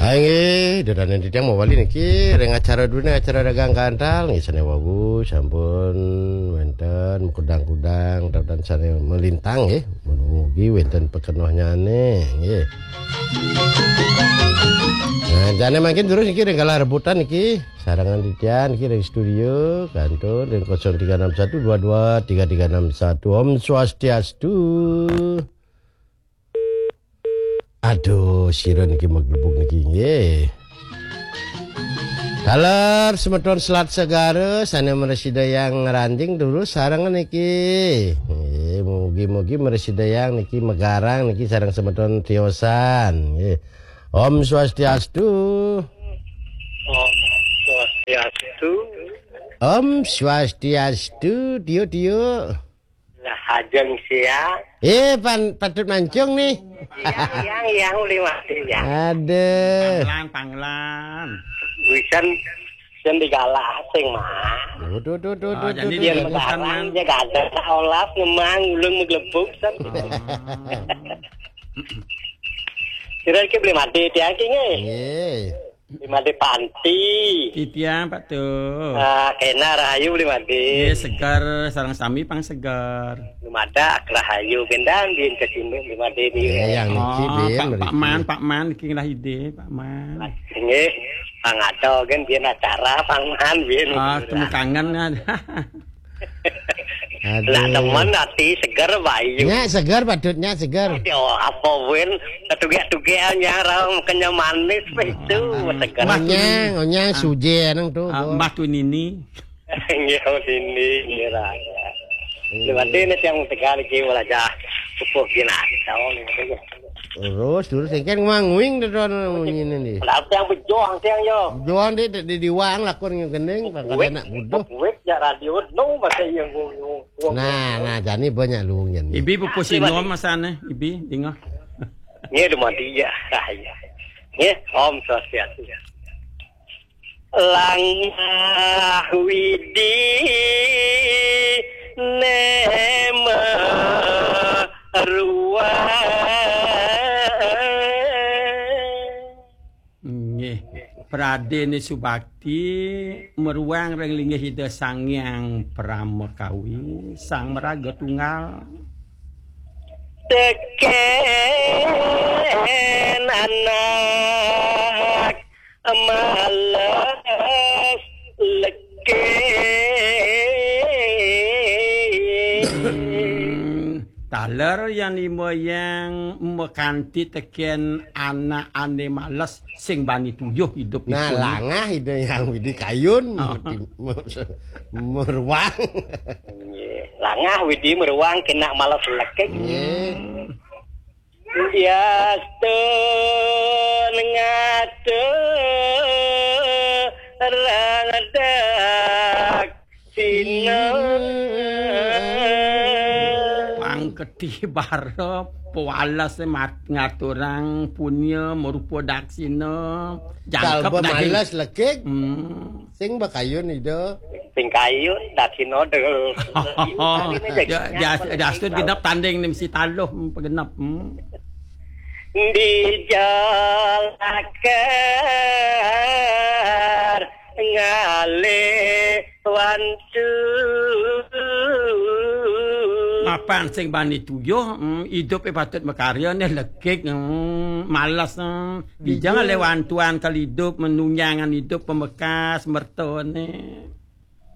Hai, dadane didang mau wali niki reng acara dune acara dagang kantal nggih sane wawu sampun wonten kudang-kudang dan sane melintang nggih mugi wonten pekenohnyane nggih. Nah, jane mangkin terus niki reng kalah rebutan niki sarangan didian niki reng studio kantor reng 0361223361 Om Swastiastu. Aduh, sira niki maglebuk niki nggih. Haler semeton selat segara sane meresidayang ngeranjing dulu sarangan niki. Nggih, mugi-mugi meresidayang niki megarang niki sareng semeton tiosan nggih. Om Swastiastu. Om Swastiastu. Om Swastiastu, dio. Lah hajeng siang. Patut mancung nih. Yang lima ya. Aduh. Panglan. Wisan digala sing mah. Tuh. Jadi Dia dia megarang ya gak ada olaf ngemang ulung meglebuk san. Kira iki beli mati dia ki nge. Nggih. Beli mati panti. Titiang Pak tuh. Kena rahayu beli mati. Segar sarang sami pang segar. Lumada rahayu bendang din ke sini beli mati di. Yang niki bin Pak Man iki lah ide Pak Man. Nggih. Pangato kan biar acara pangan biar. Temu kangen kan. Lah teman hati segar bayu. Nya segar patutnya segar. Yo apa wen tuge-tugean nyarang kenya manis itu segar. Onyang suje nang tuh. Mbah tu nini. Yo sini ngira. Lewati nih yang tegal ki wala ja pupuh kina tahun ini. Terus singken ngwing don ngene nih. Lah yang bejoang tiang yo. Joan di diwang lakon gendeng pangkana anak buduh. Wek ya radio no masa yang Nah, jani banyak luungnya. Ibi pupusinom masane, ibi dingo. Ni rumah dia saya. Ni Om Swastiastu. Langah widi nema Nggih. Pradene Subakti meruang reng linggih hida sangyang Pramekawi sang meraga tunggal teken anak malas leke taler yang lima yang mekanti teken anak ane males sing bani tuyuh hidup Nah, langah itu yang widi kayun meruang. Langah widi meruang kena malas leke. Ya ngate rangadak sinan Ketih bara pewalas ngaturang punya merupa daksina jangkep malas lekek sing bakayun itu sing kayun daksina degel jastud genap tanding nih si taluh pegenap dijalakar ngale wancu mapan sing bani tuyuh hidup patut makarya nih lekik malas jangan lewan tuan kali hidup menunjangan hidup pembekas mertone